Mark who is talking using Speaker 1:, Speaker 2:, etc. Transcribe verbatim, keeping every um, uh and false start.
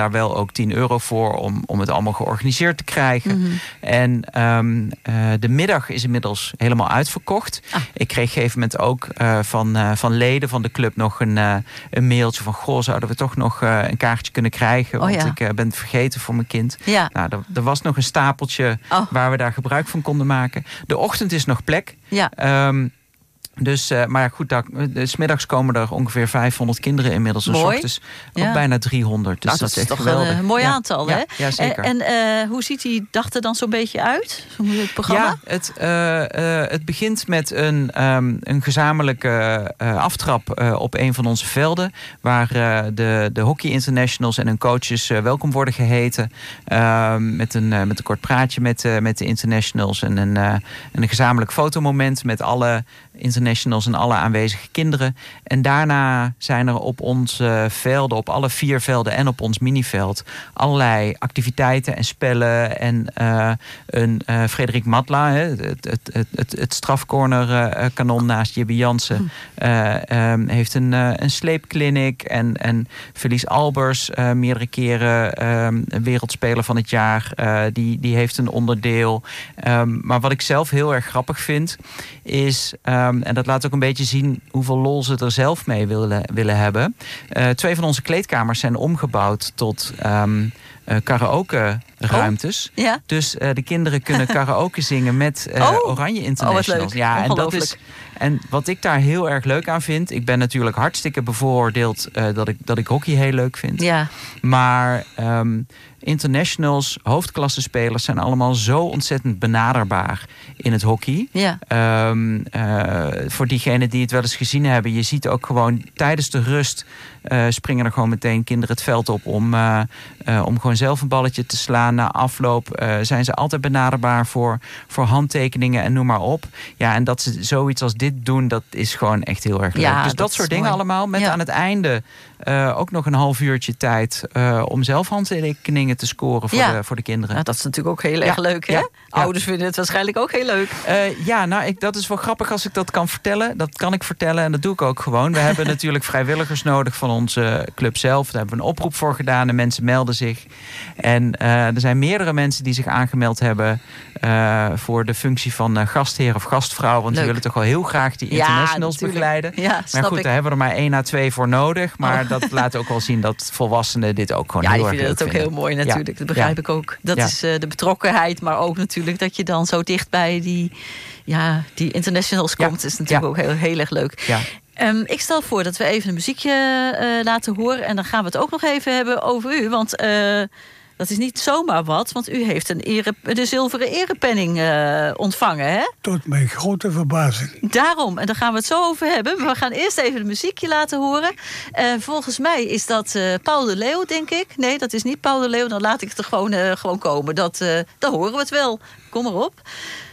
Speaker 1: daar wel ook tien euro voor om, om het allemaal georganiseerd te krijgen. Mm-hmm. En um, uh, de middag is inmiddels helemaal uitverkocht. Ah. Ik kreeg op een gegeven moment ook uh, van, uh, van leden van de club nog een, uh, een mailtje van, goh, zouden we toch nog uh, een kaartje kunnen krijgen? Want oh, ja. ik uh, ben het vergeten voor mijn kind. Ja. Nou, er, er was nog een stapeltje oh. waar we daar gebruik van konden maken. De ochtend is nog plek. Ja. Um, Dus, uh, maar goed, daar, uh, 's middags komen er ongeveer vijfhonderd kinderen inmiddels. En 's ochtends ook ja. bijna driehonderd. Dus
Speaker 2: nou, dat,
Speaker 1: dat is echt
Speaker 2: toch
Speaker 1: geweldig.
Speaker 2: een, een mooi
Speaker 1: ja.
Speaker 2: aantal,
Speaker 1: ja.
Speaker 2: hè?
Speaker 1: Ja, zeker.
Speaker 2: En, en uh, hoe ziet die dag er dan zo'n beetje uit? Het programma?
Speaker 1: Ja, het, uh, uh, het begint met een, um, een gezamenlijke uh, aftrap uh, op een van onze velden. Waar uh, de, de hockey internationals en hun coaches uh, welkom worden geheten. Uh, met, een, uh, met een kort praatje met, uh, met de internationals. En een, uh, een gezamenlijk fotomoment met alle internationals en alle aanwezige kinderen. En daarna zijn er op onze velden, op alle vier velden en op ons miniveld, allerlei activiteiten en spellen. En uh, een uh, Frederik Matla, hè, het, het, het, het, het strafcorner uh, kanon naast Jibbe Jansen, uh, um, heeft een, uh, een sleepclinic. En, en Felice Albers, uh, meerdere keren um, wereldspeler van het jaar, uh, die, die heeft een onderdeel. Um, maar wat ik zelf heel erg grappig vind, is, um, en dat laat ook een beetje zien hoeveel lol ze er zelf mee willen, willen hebben. Uh, twee van onze kleedkamers zijn omgebouwd tot um, uh, karaoke ruimtes. Oh, ja? Dus uh, de kinderen kunnen karaoke zingen met uh, oh. Oranje Internationals.
Speaker 2: Oh,
Speaker 1: ja, en dat is. En wat ik daar heel erg leuk aan vind, ik ben natuurlijk hartstikke bevooroordeeld uh, dat ik dat ik hockey heel leuk vind. Ja. Maar um, internationals, hoofdklassespelers zijn allemaal zo ontzettend benaderbaar in het hockey. Ja. Um, uh, voor diegenen die het wel eens gezien hebben, je ziet ook gewoon tijdens de rust uh, springen er gewoon meteen kinderen het veld op om, uh, uh, om gewoon zelf een balletje te slaan. Na afloop uh, zijn ze altijd benaderbaar voor, voor handtekeningen en noem maar op. Ja, en dat ze zoiets als dit doen, dat is gewoon echt heel erg leuk. Ja, dus dat, dat soort dingen mooi. Allemaal. Met ja. aan het einde uh, ook nog een half uurtje tijd uh, om zelf handtekeningen te scoren voor, ja. de, voor de kinderen.
Speaker 2: Nou, dat is natuurlijk ook heel erg ja. leuk, hè? Ja. Ouders vinden het waarschijnlijk ook heel leuk.
Speaker 1: Uh, ja, nou, ik, dat is wel grappig als ik dat kan vertellen. Dat kan ik vertellen en dat doe ik ook gewoon. We hebben natuurlijk vrijwilligers nodig van onze club zelf. Daar hebben we een oproep voor gedaan en mensen melden zich. En uh, er zijn meerdere mensen die zich aangemeld hebben uh, voor de functie van uh, gastheer of gastvrouw. Want leuk. Die willen toch wel heel graag die internationals ja, begeleiden. Ja, maar goed, ik. Daar hebben we er maar één à twee voor nodig. Maar oh. dat laat ook wel zien dat volwassenen dit ook gewoon ja, heel erg leuk vinden. Ja, die vinden het ook heel mooi natuurlijk. Ja. Dat begrijp ja. ik ook. Dat ja. is uh, de betrokkenheid, maar ook natuurlijk dat je dan zo dicht bij die, ja, die internationals komt. Ja. is natuurlijk ja. ook heel, heel erg leuk. Ja. Um, ik stel voor dat we even een muziekje uh, laten horen. En dan gaan we het ook nog even hebben over u. Want uh, dat is niet zomaar wat. Want u heeft een ere, de zilveren erepenning uh, ontvangen, hè?
Speaker 3: Tot mijn grote verbazing.
Speaker 2: Daarom. En daar gaan we het zo over hebben. Maar we gaan eerst even een muziekje laten horen. Uh, volgens mij is dat uh, Paul de Leeuw, denk ik. Nee, dat is niet Paul de Leeuw. Dan laat ik het er gewoon, uh, gewoon komen. Dat, uh, dan horen we het wel. Kom maar op.